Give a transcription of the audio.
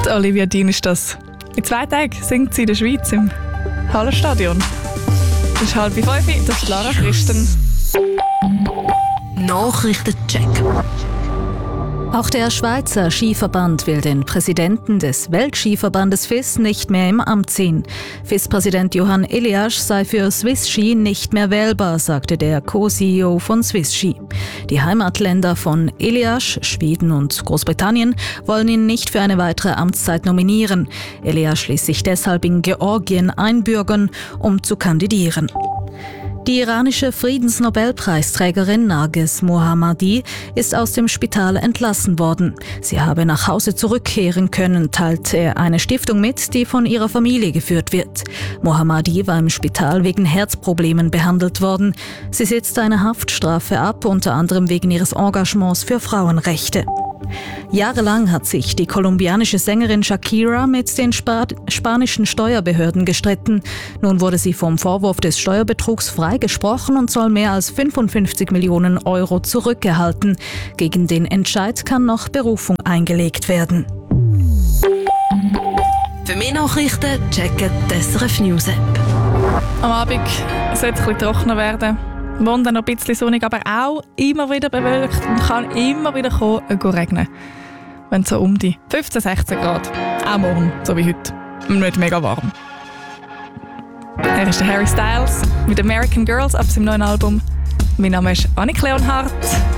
Die Olivia Dean ist das. In 2 Tagen singt sie in der Schweiz im Hallenstadion. Es ist 4:30, das ist Lara Christen. Nachrichtencheck. Auch der Schweizer Skiverband will den Präsidenten des Weltskiverbandes FIS nicht mehr im Amt sehen. FIS-Präsident Johann Eliasch sei für Swiss Ski nicht mehr wählbar, sagte der Co-CEO von Swiss Ski. Die Heimatländer von Eliasch, Schweden und Großbritannien, wollen ihn nicht für eine weitere Amtszeit nominieren. Eliasch ließ sich deshalb in Georgien einbürgern, um zu kandidieren. Die iranische Friedensnobelpreisträgerin Narges Mohammadi ist aus dem Spital entlassen worden. Sie habe nach Hause zurückkehren können, teilte eine Stiftung mit, die von ihrer Familie geführt wird. Mohammadi war im Spital wegen Herzproblemen behandelt worden. Sie sitzt eine Haftstrafe ab, unter anderem wegen ihres Engagements für Frauenrechte. Jahrelang hat sich die kolumbianische Sängerin Shakira mit den spanischen Steuerbehörden gestritten. Nun wurde sie vom Vorwurf des Steuerbetrugs freigesprochen und soll mehr als 55 Millionen Euro zurückerhalten. Gegen den Entscheid kann noch Berufung eingelegt werden. Für mehr Nachrichten checken die SRF News App. Am Abend sollte es ein bisschen trockener werden. Morgen dann noch ein bisschen sonnig, aber auch immer wieder bewölkt und kann immer wieder regnen. Wenn es so um die 15, 16 Grad. Auch morgen, so wie heute. Nicht mega warm. Er ist der Harry Styles mit American Girls ab seinem neuen Album. Mein Name ist Annik Leonhardt.